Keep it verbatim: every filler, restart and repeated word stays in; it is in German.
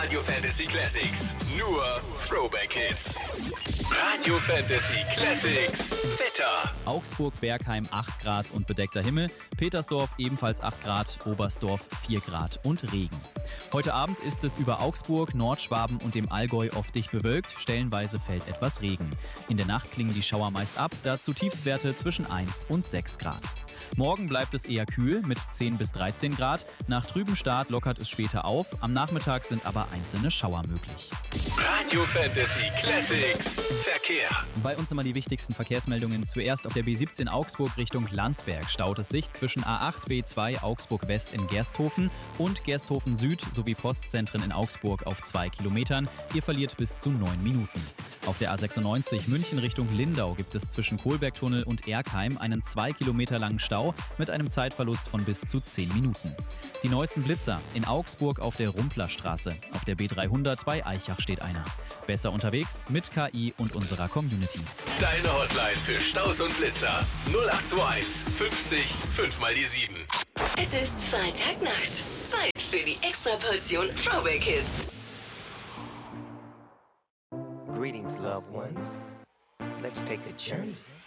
Radio Fantasy Classics. Nur Throwback Hits. Radio Fantasy Classics. Wetter. Augsburg, Bergheim acht Grad und bedeckter Himmel. Petersdorf ebenfalls acht Grad. Oberstdorf vier Grad und Regen. Heute Abend ist es über Augsburg, Nordschwaben und dem Allgäu oft dicht bewölkt. Stellenweise fällt etwas Regen. In der Nacht klingen die Schauer meist ab. Dazu Tiefstwerte zwischen eins und sechs Grad. Morgen bleibt es eher kühl mit zehn bis dreizehn Grad. Nach trübem Start lockert es später auf. Am Nachmittag sind aber einzelne Schauer möglich. Radio Fantasy Classics. Verkehr. Bei uns immer die wichtigsten Verkehrsmeldungen. Zuerst auf der B siebzehn Augsburg Richtung Landsberg staut es sich zwischen A acht B zwei Augsburg West in Gersthofen und Gersthofen Süd sowie Postzentren in Augsburg auf zwei Kilometern. Ihr verliert bis zu neun Minuten. Auf der A sechsundneunzig München Richtung Lindau gibt es zwischen Kohlbergtunnel und Erkheim einen zwei Kilometer langen Stau mit einem Zeitverlust von bis zu zehn Minuten. Die neuesten Blitzer in Augsburg auf der Rumplerstraße. Auf der B dreihundert bei Aichach steht einer. Besser unterwegs mit K I und unserer Community. Deine Hotline für Staus und Blitzer. null acht zwei eins fünfzig fünf mal die sieben. Es ist Freitagnacht. Zeit für die Extraportion Throwback Hits. Greetings, loved ones. Let's take a journey